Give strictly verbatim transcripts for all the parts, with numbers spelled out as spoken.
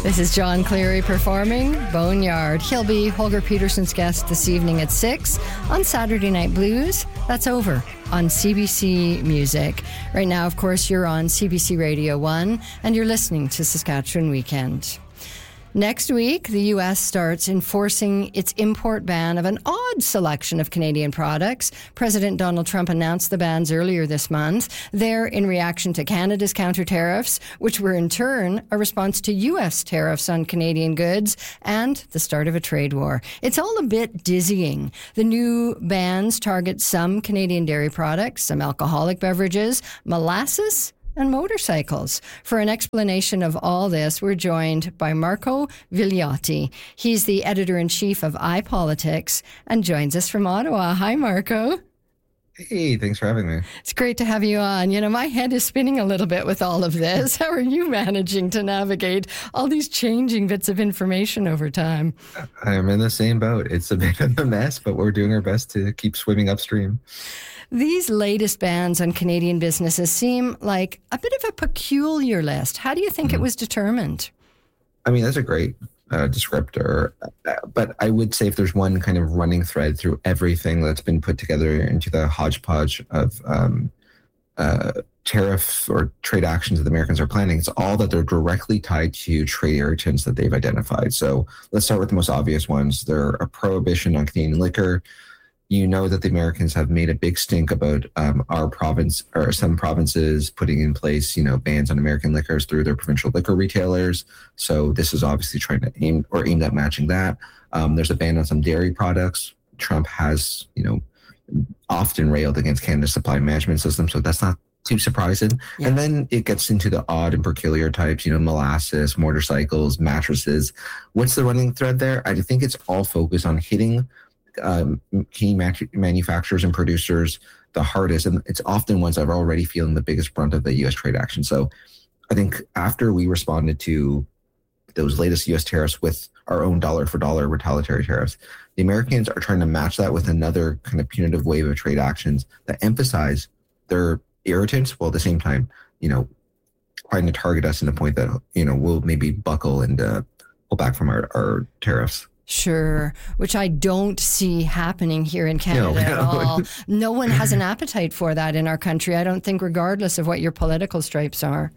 This is John Cleary performing Boneyard. He'll be Holger Peterson's guest this evening at six on Saturday Night Blues. That's over on C B C Music. Right now, of course, you're on C B C Radio one and you're listening to Saskatchewan Weekend. Next week, the U S starts enforcing its import ban of an odd selection of Canadian products. President Donald Trump announced the bans earlier this month. They're in reaction to Canada's counter tariffs, which were in turn a response to U S tariffs on Canadian goods and the start of a trade war. It's all a bit dizzying. The new bans target some Canadian dairy products, some alcoholic beverages, molasses, and motorcycles. For an explanation of all this, we're joined by Marco Vigliotti. He's the editor-in-chief of iPolitics and joins us from Ottawa. Hi, Marco. Hey, thanks for having me. It's great to have you on. You know, my head is spinning a little bit with all of this. How are you managing to navigate all these changing bits of information over time? I'm in the same boat. It's a bit of a mess, but we're doing our best to keep swimming upstream. These latest bans on Canadian businesses seem like a bit of a peculiar list. How do you think mm-hmm. it was determined? I mean, that's a great uh, descriptor. Uh, but I would say if there's one kind of running thread through everything that's been put together into the hodgepodge of um, uh, tariff or trade actions that the Americans are planning, it's all that they're directly tied to trade irritants that they've identified. So let's start with the most obvious ones. They're a prohibition on Canadian liquor. You know that the Americans have made a big stink about um, our province or some provinces putting in place, you know, bans on American liquors through their provincial liquor retailers. So this is obviously trying to aim or aimed at matching that. Um, there's a ban on some dairy products. Trump has, you know, often railed against Canada's supply management system. So that's not too surprising. Yeah. And then it gets into the odd and peculiar types, you know, molasses, motorcycles, mattresses. What's the running thread there? I think it's all focused on hitting Um, key manufacturers and producers the hardest, and it's often ones that are already feeling the biggest brunt of the U S trade action. So I think after we responded to those latest U S tariffs with our own dollar for dollar retaliatory tariffs, the Americans are trying to match that with another kind of punitive wave of trade actions that emphasize their irritants while at the same time, you know, trying to target us in a point that, you know, we'll maybe buckle and uh, pull back from our, our tariffs. Sure, which I don't see happening here in Canada no, at all. No one has an appetite for that in our country, I don't think, regardless of what your political stripes are.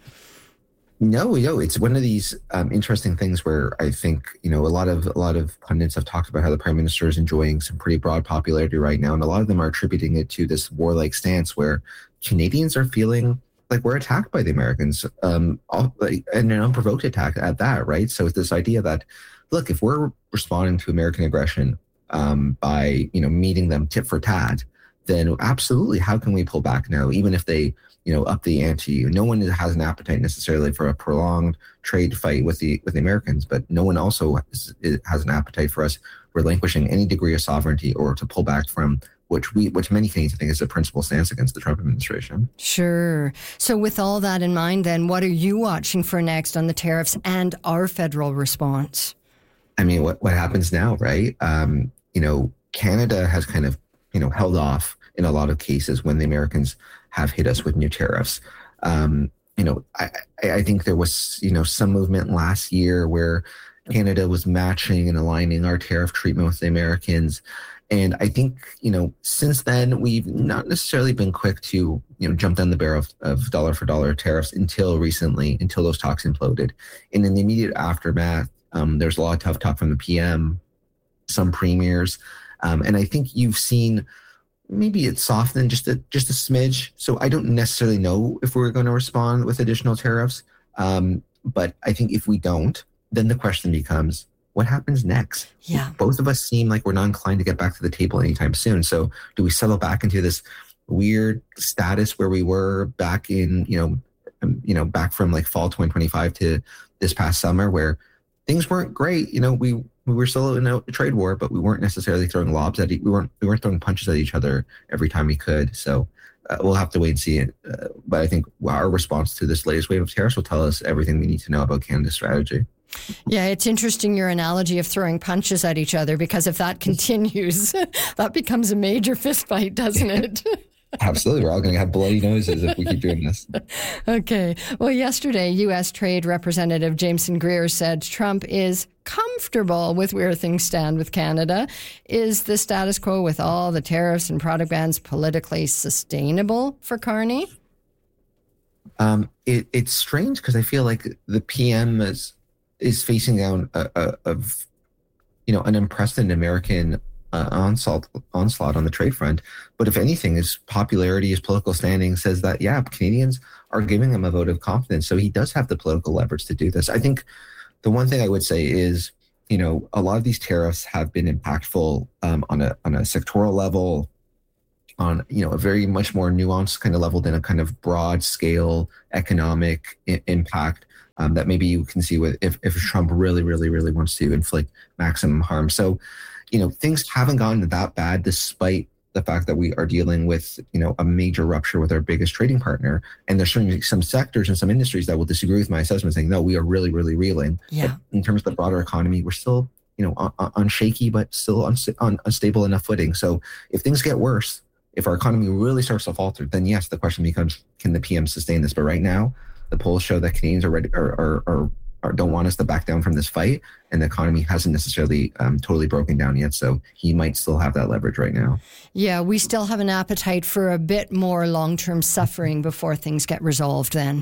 No, no, it's one of these um, interesting things where I think, you know, a lot of a lot of pundits have talked about how the Prime Minister is enjoying some pretty broad popularity right now, and a lot of them are attributing it to this warlike stance where Canadians are feeling like we're attacked by the Americans, um, all, like, and an unprovoked attack at that, right? So it's this idea that, look, if we're responding to American aggression um, by, you know, meeting them tit for tat, then absolutely, how can we pull back now, even if they, you know, up the ante? No one has an appetite necessarily for a prolonged trade fight with the with the Americans, but no one also has, has an appetite for us relinquishing any degree of sovereignty or to pull back from which we, which many Canadians think is a principal stance against the Trump administration. Sure. So with all that in mind, then, what are you watching for next on the tariffs and our federal response? I mean, what, what happens now, right? Um, you know, Canada has kind of, you know, held off in a lot of cases when the Americans have hit us with new tariffs. Um, you know, I, I think there was, you know, some movement last year where Canada was matching and aligning our tariff treatment with the Americans. And I think, you know, since then, we've not necessarily been quick to, you know, jump down the barrel of, of dollar for dollar tariffs until recently, until those talks imploded. And in the immediate aftermath, Um, there's a lot of tough talk from the P M, some premiers, um, and I think you've seen maybe it's softened just a just a smidge. So I don't necessarily know if we're going to respond with additional tariffs, um, but I think if we don't, then the question becomes, what happens next? Yeah, both of us seem like we're not inclined to get back to the table anytime soon. So do we settle back into this weird status where we were back in, you know, um, you know, back from like fall twenty twenty-five to this past summer, where things weren't great. You know, we, we were still in a trade war, but we weren't necessarily throwing lobs at it. We weren't we weren't throwing punches at each other every time we could. So uh, we'll have to wait and see. Uh, but I think our response to this latest wave of tariffs will tell us everything we need to know about Canada's strategy. Yeah, it's interesting, your analogy of throwing punches at each other, because if that continues, that becomes a major fist fight, doesn't it? Absolutely. We're all going to have bloody noses if we keep doing this. Okay. Well, yesterday, U S. Trade Representative Jameson Greer said Trump is comfortable with where things stand with Canada. Is the status quo with all the tariffs and product bans politically sustainable for Carney? Um, it, it's strange because I feel like the P M is is facing down a, a, of, you know, an unprecedented American uh, onslaught onslaught on the trade front. But if anything, his popularity, his political standing says that, yeah, Canadians are giving him a vote of confidence. So he does have the political leverage to do this. I think the one thing I would say is, you know, a lot of these tariffs have been impactful um, on a on a sectoral level, on, you know, a very much more nuanced kind of level than a kind of broad scale economic I- impact um, that maybe you can see with if, if Trump really, really, really wants to inflict maximum harm. So, you know, things haven't gotten that bad despite the fact that we are dealing with, you know, a major rupture with our biggest trading partner. And there's certainly some sectors and some industries that will disagree with my assessment, saying, no, we are really, really reeling. Yeah. But in terms of the broader economy, we're still, you know, on, on shaky, but still on, on unstable enough footing. So if things get worse, if our economy really starts to falter, then yes, the question becomes, can the P M sustain this? But right now, the polls show that Canadians are ready, or, or, or, or don't want us to back down from this fight, and the economy hasn't necessarily um, totally broken down yet. So he might still have that leverage right now. Yeah, we still have an appetite for a bit more long-term suffering before things get resolved then.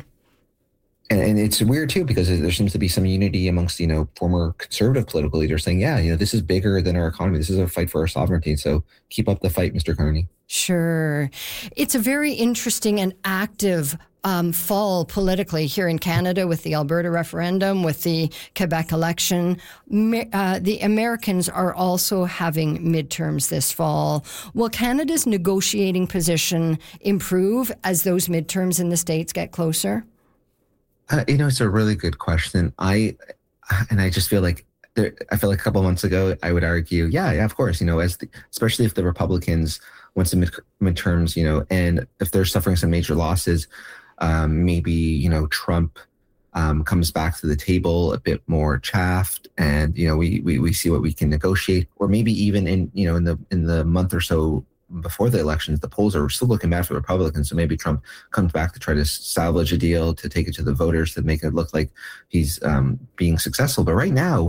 And, and it's weird, too, because there seems to be some unity amongst, you know, former conservative political leaders saying, yeah, you know, this is bigger than our economy. This is a fight for our sovereignty. So keep up the fight, Mister Carney. Sure. It's a very interesting and active um, fall politically here in Canada with the Alberta referendum, with the Quebec election. Uh, the Americans are also having midterms this fall. Will Canada's negotiating position improve as those midterms in the States get closer? Uh, you know, it's a really good question. I, and I just feel like, there, I feel like a couple of months ago, I would argue, yeah, yeah, of course, you know, as the, especially if the Republicans, once the mid, midterms, you know, and if they're suffering some major losses, um, maybe, you know, Trump um, comes back to the table a bit more chaffed, and, you know, we, we we see what we can negotiate, or maybe even in, you know, in the in the month or so before the elections, the polls are still looking bad for the Republicans. So maybe Trump comes back to try to salvage a deal, to take it to the voters, to make it look like he's um, being successful. But right now,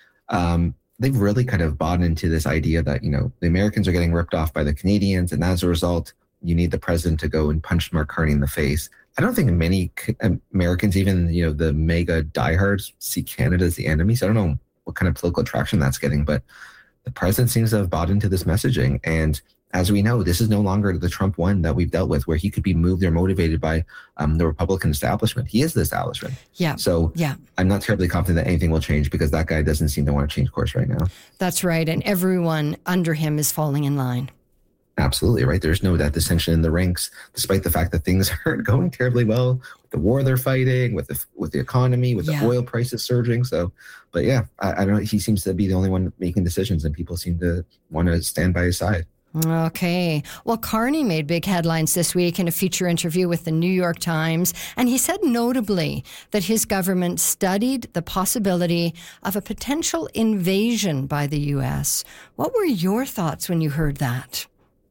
um, they've really kind of bought into this idea that, you know, the Americans are getting ripped off by the Canadians. And as a result, you need the president to go and punch Mark Carney in the face. I don't think many Americans, even, you know, the mega diehards, see Canada as the enemy. So I don't know what kind of political attraction that's getting, but the president seems to have bought into this messaging. And as we know, this is no longer the Trump one that we've dealt with, where he could be moved or motivated by um, the Republican establishment. He is the establishment. Yeah. So yeah. I'm not terribly confident that anything will change, because that guy doesn't seem to want to change course right now. That's right. And everyone under him is falling in line. Absolutely, right. There's no that dissension in the ranks, despite the fact that things aren't going terribly well with the war they're fighting, with the with the economy, with yeah. the oil prices surging. So, but yeah, I, I don't know. He seems to be the only one making decisions, and people seem to want to stand by his side. Okay. Well, Carney made big headlines this week in a feature interview with the New York Times, and he said notably that his government studied the possibility of a potential invasion by the U S. What were your thoughts when you heard that?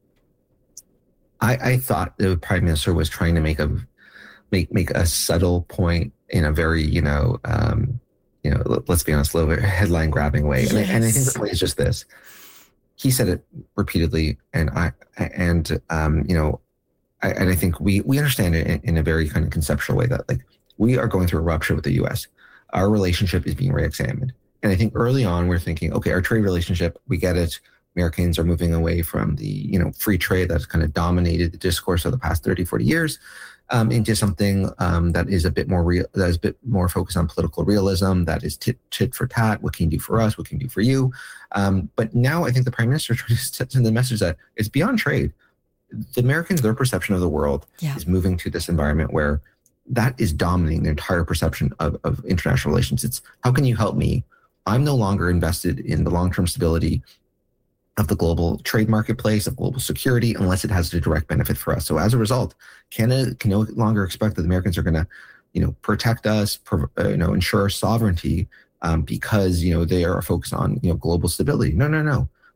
I, I thought the Prime Minister was trying to make a make make a subtle point in a very, you know, um, you know, let's be honest, a little bit headline grabbing way. Yes. And, I, and I think the point is just this. He said it repeatedly, and I and um, you know, I, and I think we we understand it in, in a very kind of conceptual way that, like, we are going through a rupture with the U S. Our relationship is being re-examined, and I think early on we're thinking, okay, our trade relationship, we get it. Americans are moving away from the, you know, free trade that's kind of dominated the discourse of the past thirty, forty years, um, into something um, that is a bit more real, that is a bit more focused on political realism, that is tit, tit for tat. What can you do for us? What can you do for you? Um, but now I think the Prime Minister tries to send the message that it's beyond trade. The Americans, their perception of the world yeah. is moving to this environment where that is dominating their entire perception of, of international relations. It's, how can you help me? I'm no longer invested in the long-term stability of the global trade marketplace, of global security, unless it has a direct benefit for us. So as a result, Canada can no longer expect that the Americans are going to, you know, protect us, pro, uh, you know, ensure sovereignty um, because, you know, they are focused on, you know, global stability. No, no, no.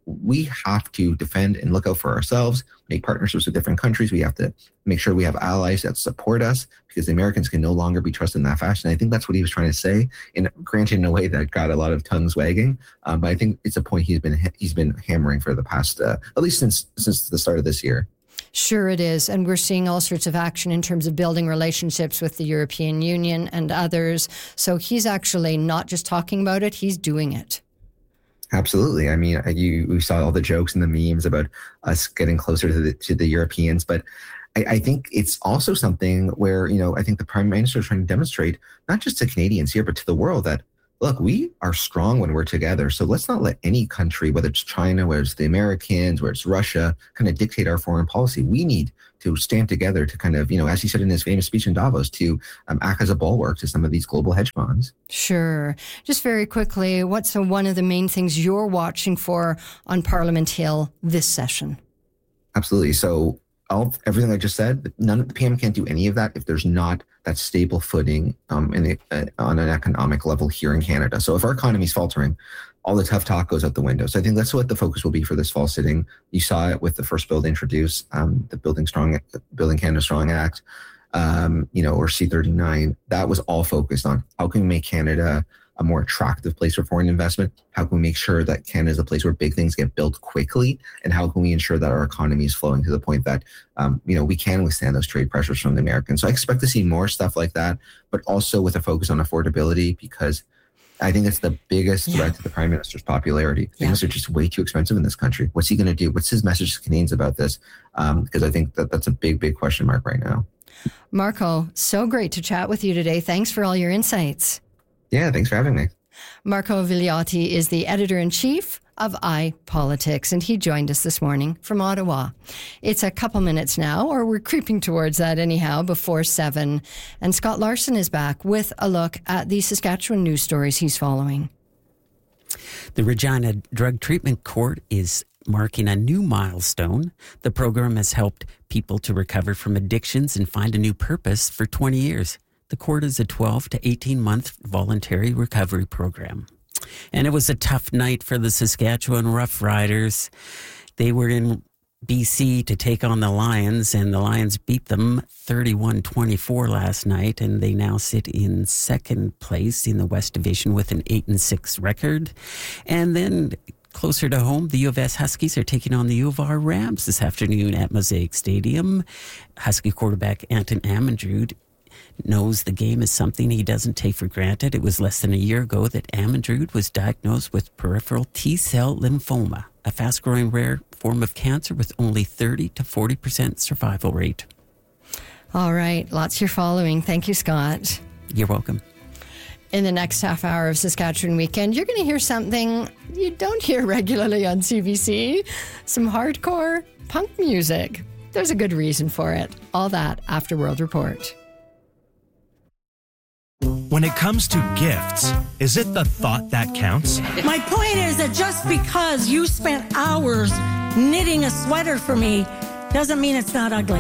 we have to defend and look out for ourselves, make partnerships with different countries. We have to make sure we have allies that support us, because the Americans can no longer be trusted in that fashion. I think that's what he was trying to say, and granted in a way that got a lot of tongues wagging. Um, but I think it's a point he's been he's been hammering for the past, uh, at least since since the start of this year. Sure it is. And we're seeing all sorts of action in terms of building relationships with the European Union and others. So he's actually not just talking about it, he's doing it. Absolutely. I mean, you we saw all the jokes and the memes about us getting closer to the, to the Europeans, but I, I think it's also something where, you know, I think the Prime Minister is trying to demonstrate, not just to Canadians here, but to the world, that look, we are strong when we're together. So let's not let any country, whether it's China, whether it's the Americans, whether it's Russia, kind of dictate our foreign policy. We need to stand together to kind of, you know, as he said in his famous speech in Davos, to um, act as a bulwark to some of these global hedge funds. Sure. Just very quickly, what's one of the main things you're watching for on Parliament Hill this session? Absolutely. So all everything I just said, none of the P M can't do any of that if there's not that stable footing um, in the, uh, on an economic level here in Canada. So if our economy is faltering, all the tough talk goes out the window. So I think that's what the focus will be for this fall sitting. You saw it with the first bill to introduce um, the Building Strong, Building Canada Strong Act, um, you know, or C thirty-nine. That was all focused on how can we make Canada a more attractive place for foreign investment? How can we make sure that Canada is a place where big things get built quickly? And how can we ensure that our economy is flowing to the point that, um, you know, we can withstand those trade pressures from the Americans? So I expect to see more stuff like that, but also with a focus on affordability, because I think it's the biggest threat yeah. to the Prime Minister's popularity. Yeah. Things are just way too expensive in this country. What's he going to do? What's his message to Canadians about this? Um, because I think that that's a big, big question mark right now. Marco, so great to chat with you today. Thanks for all your insights. Yeah, thanks for having me. Marco Vigliotti is the editor-in-chief of iPolitics, and he joined us this morning from Ottawa. It's a couple minutes now, or we're creeping towards that anyhow, before seven. And Scott Larson is back with a look at the Saskatchewan news stories he's following. The Regina Drug Treatment Court is marking a new milestone. The program has helped people to recover from addictions and find a new purpose for twenty years. The court is a twelve to eighteen month voluntary recovery program. And it was a tough night for the Saskatchewan Roughriders. They were in B C to take on the Lions, and the Lions beat them thirty-one twenty-four last night, and they now sit in second place in the West Division with an eight and six record. And then closer to home, the U of S Huskies are taking on the U of R Rams this afternoon at Mosaic Stadium. Husky quarterback Anton Amundrud knows the game is something he doesn't take for granted. It was less than a year ago that Amundrud was diagnosed with peripheral T-cell lymphoma, a fast-growing rare form of cancer with only thirty to forty percent survival rate. All right, lots you're following. Thank you, Scott. You're welcome. In the next half hour of Saskatchewan Weekend, you're going to hear something you don't hear regularly on C B C, some hardcore punk music. There's a good reason for it. All that after World Report. When it comes to gifts, is it the thought that counts? My point is that just because you spent hours knitting a sweater for me doesn't mean it's not ugly.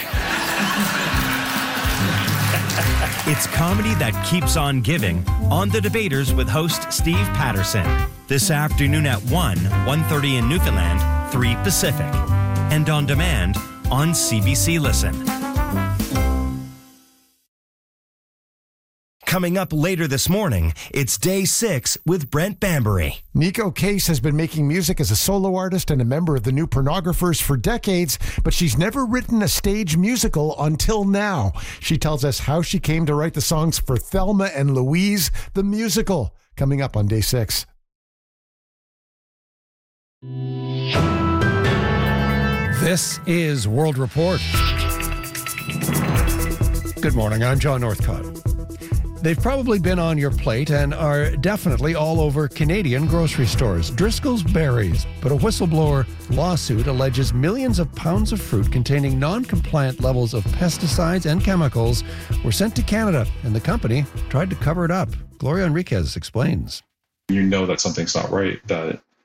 It's comedy that keeps on giving on The Debaters with host Steve Patterson. This afternoon at one, one thirty in Newfoundland, three Pacific. And on demand on C B C Listen. Coming up later this morning, it's Day six with Brent Bambury. Nico Case has been making music as a solo artist and a member of the New Pornographers for decades, but she's never written a stage musical until now. She tells us how she came to write the songs for Thelma and Louise, the musical, coming up on Day six. This is World Report. Good morning, I'm John Northcott. They've probably been on your plate and are definitely all over Canadian grocery stores. Driscoll's Berries, but a whistleblower lawsuit alleges millions of pounds of fruit containing non-compliant levels of pesticides and chemicals were sent to Canada, and the company tried to cover it up. Gloria Enriquez explains. You know that something's not right, that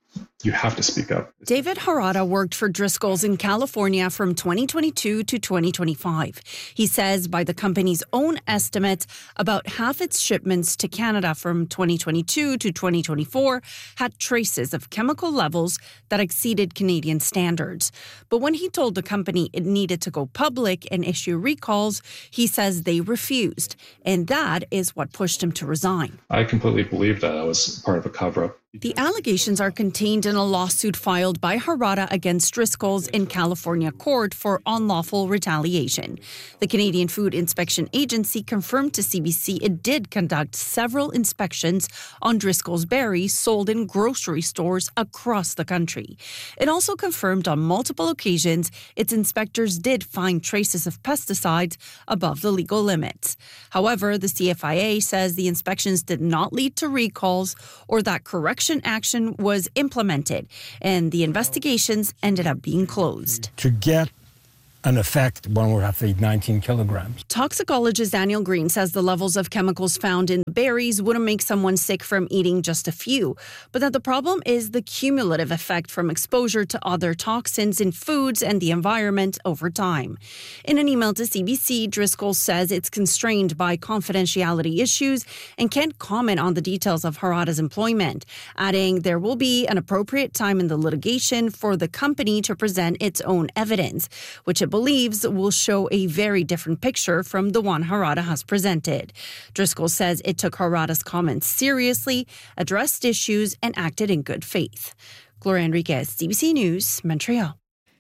you have to speak up. David Harada worked for Driscoll's in California from twenty twenty-two to twenty twenty-five. He says by the company's own estimates, about half its shipments to Canada from twenty twenty-two to twenty twenty-four had traces of chemical levels that exceeded Canadian standards. But when he told the company it needed to go public and issue recalls, he says they refused. And that is what pushed him to resign. I completely believe that I was part of a cover-up. The allegations are contained in a lawsuit filed by Harada against Driscoll's in California court for unlawful retaliation. The Canadian Food Inspection Agency confirmed to C B C it did conduct several inspections on Driscoll's berries sold in grocery stores across the country. It also confirmed on multiple occasions its inspectors did find traces of pesticides above the legal limits. However, the C F I A says the inspections did not lead to recalls or that correction action was implemented, and the investigations ended up being closed. To get an effect, one would have to eat nineteen kilograms. Toxicologist Daniel Green says the levels of chemicals found in berries wouldn't make someone sick from eating just a few, but that the problem is the cumulative effect from exposure to other toxins in foods and the environment over time. In an email to C B C, Driscoll says it's constrained by confidentiality issues and can't comment on the details of Harada's employment, adding there will be an appropriate time in the litigation for the company to present its own evidence, which it believes will show a very different picture from the one Harada has presented. Driscoll says it took Harada's comments seriously, addressed issues, and acted in good faith. Gloria Enriquez, C B C News, Montreal.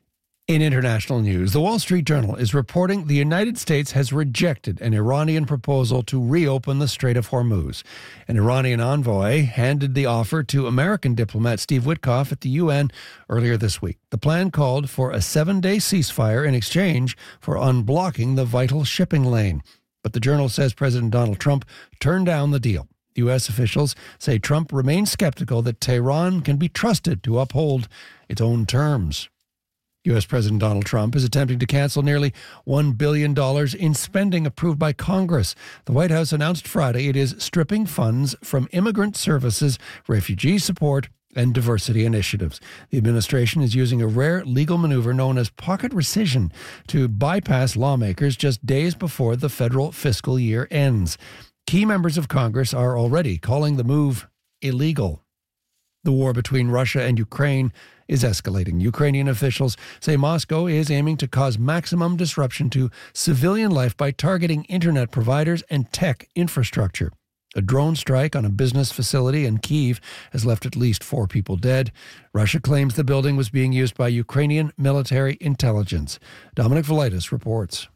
In international news, the Wall Street Journal is reporting the United States has rejected an Iranian proposal to reopen the Strait of Hormuz. An Iranian envoy handed the offer to American diplomat Steve Witkoff at the U N earlier this week. The plan called for a seven-day ceasefire in exchange for unblocking the vital shipping lane. But the Journal says President Donald Trump turned down the deal. U S officials say Trump remains skeptical that Tehran can be trusted to uphold its own terms. U S. President Donald Trump is attempting to cancel nearly one billion dollars in spending approved by Congress. The White House announced Friday it is stripping funds from immigrant services, refugee support, and diversity initiatives. The administration is using a rare legal maneuver known as pocket rescission to bypass lawmakers just days before the federal fiscal year ends. Key members of Congress are already calling the move illegal. The war between Russia and Ukraine is escalating. Ukrainian officials say Moscow is aiming to cause maximum disruption to civilian life by targeting internet providers and tech infrastructure. A drone strike on a business facility in Kyiv has left at least four people dead. Russia claims the building was being used by Ukrainian military intelligence. Dominic Velitis reports.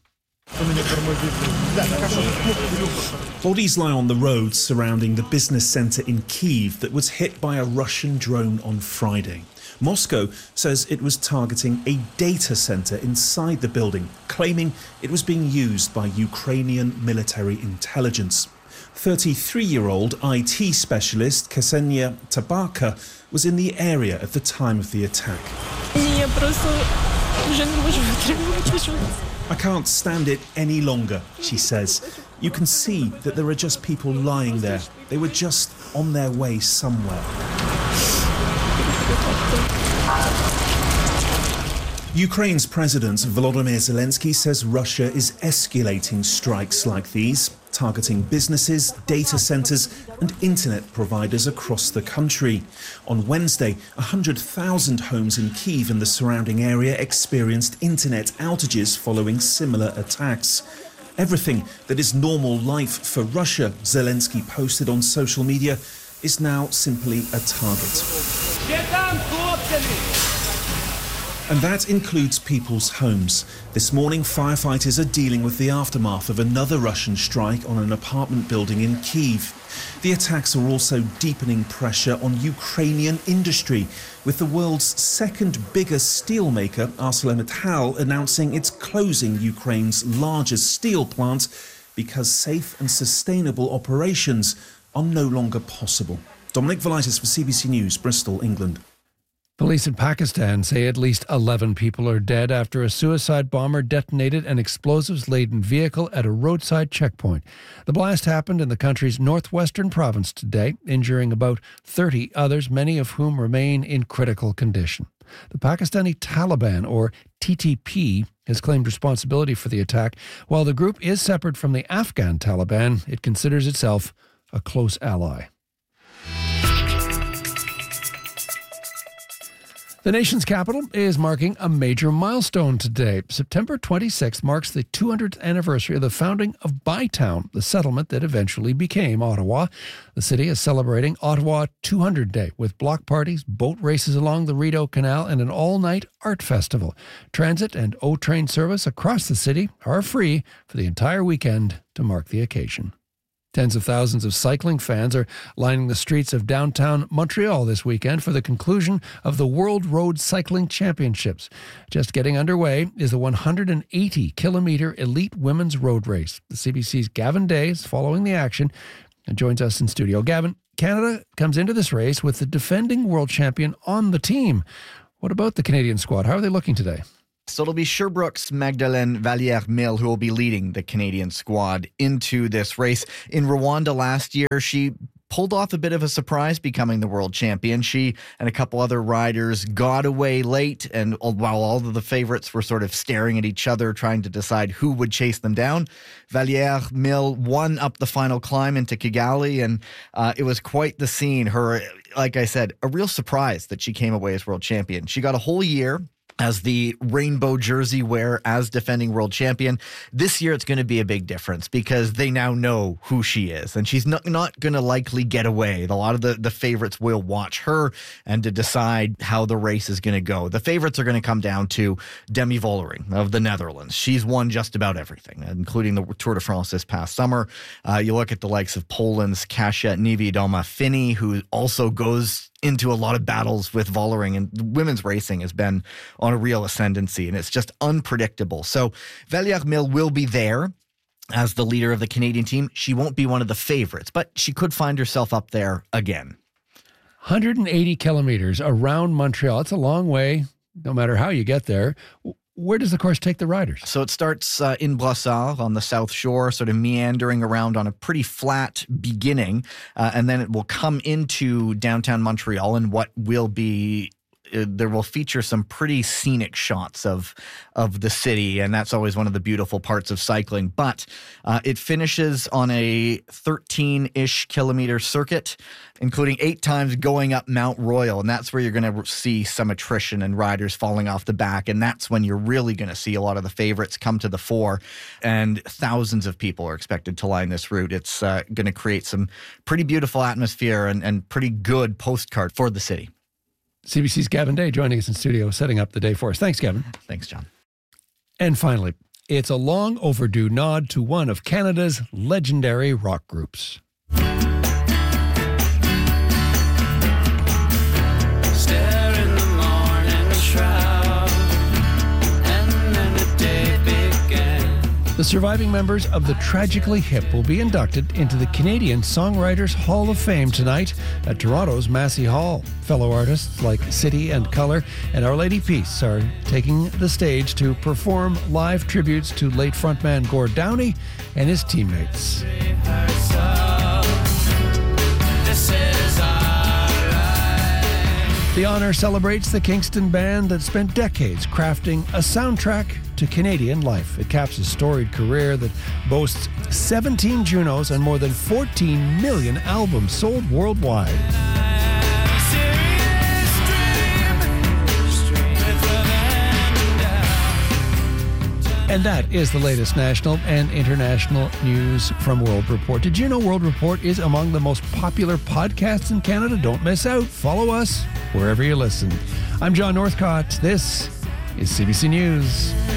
Bodies lie on the roads surrounding the business centre in Kyiv that was hit by a Russian drone on Friday. Moscow says it was targeting a data centre inside the building, claiming it was being used by Ukrainian military intelligence. thirty-three-year-old I T specialist Ksenia Tabaka was in the area at the time of the attack. I can't stand it any longer, she says. You can see that there are just people lying there. They were just on their way somewhere. Ukraine's President Volodymyr Zelensky says Russia is escalating strikes like these, targeting businesses, data centres and internet providers across the country. On Wednesday, one hundred thousand homes in Kyiv and the surrounding area experienced internet outages following similar attacks. Everything that is normal life for Russia, Zelensky posted on social media, is now simply a target. And that includes people's homes. This morning, firefighters are dealing with the aftermath of another Russian strike on an apartment building in Kyiv. The attacks are also deepening pressure on Ukrainian industry, with the world's second biggest steelmaker, ArcelorMittal, announcing it's closing Ukraine's largest steel plant because safe and sustainable operations are no longer possible. Dominic Velitis for C B C News, Bristol, England. Police in Pakistan say at least eleven people are dead after a suicide bomber detonated an explosives-laden vehicle at a roadside checkpoint. The blast happened in the country's northwestern province today, injuring about thirty others, many of whom remain in critical condition. The Pakistani Taliban, or T T P, has claimed responsibility for the attack. While the group is separate from the Afghan Taliban, it considers itself a close ally. The nation's capital is marking a major milestone today. September twenty-sixth marks the two hundredth anniversary of the founding of Bytown, the settlement that eventually became Ottawa. The city is celebrating Ottawa two hundred Day with block parties, boat races along the Rideau Canal, and an all-night art festival. Transit and O-Train service across the city are free for the entire weekend to mark the occasion. Tens of thousands of cycling fans are lining the streets of downtown Montreal this weekend for the conclusion of the World Road Cycling Championships. Just getting underway is the one hundred eighty kilometer elite women's road race. The C B C's Gavin Day is following the action and joins us in studio. Gavin, Canada comes into this race with the defending world champion on the team. What about the Canadian squad? How are they looking today? So it'll be Sherbrooke's Magdalene Valliere-Mille who will be leading the Canadian squad into this race. In Rwanda last year, she pulled off a bit of a surprise becoming the world champion. She and a couple other riders got away late, and while all of the favorites were sort of staring at each other, trying to decide who would chase them down, Valliere-Mille won up the final climb into Kigali, and uh, it was quite the scene. Her, like I said, a real surprise that she came away as world champion. She got a whole year as the rainbow jersey wearer, as defending world champion. This year it's going to be a big difference because they now know who she is, and she's not, not going to likely get away. A lot of the, the favorites will watch her and to decide how the race is going to go. The favorites are going to come down to Demi Vollering of the Netherlands. She's won just about everything, including the Tour de France this past summer. Uh, you look at the likes of Poland's Kasia Niewiadoma-Finney, who also goes into a lot of battles with Vollering, and women's racing has been on a real ascendancy, and it's just unpredictable. So Valliere-Mille will be there as the leader of the Canadian team. She won't be one of the favorites, but she could find herself up there again. one hundred eighty kilometers around Montreal. It's a long way, no matter how you get there. Where does the course take the riders? So it starts uh, in Brossard on the south shore, sort of meandering around on a pretty flat beginning, uh, and then it will come into downtown Montreal in what will be uh, there will feature some pretty scenic shots of of the city, and that's always one of the beautiful parts of cycling. But uh, it finishes on a thirteen-ish kilometer circuit, including eight times going up Mount Royal, and that's where you're going to see some attrition and riders falling off the back, and that's when you're really going to see a lot of the favorites come to the fore, and thousands of people are expected to line this route. It's uh, going to create some pretty beautiful atmosphere and, and pretty good postcard for the city. C B C's Gavin Day joining us in studio, setting up the day for us. Thanks, Gavin. Thanks, John. And finally, it's a long overdue nod to one of Canada's legendary rock groups. The surviving members of the Tragically Hip will be inducted into the Canadian Songwriters Hall of Fame tonight at Toronto's Massey Hall. Fellow artists like City and Colour and Our Lady Peace are taking the stage to perform live tributes to late frontman Gord Downie and his teammates. The honour celebrates the Kingston band that spent decades crafting a soundtrack to Canadian life. It caps a storied career that boasts seventeen Junos and more than fourteen million albums sold worldwide. And that is the latest national and international news from World Report. Did you know World Report is among the most popular podcasts in Canada? Don't miss out. Follow us wherever you listen. I'm John Northcott. This is C B C News.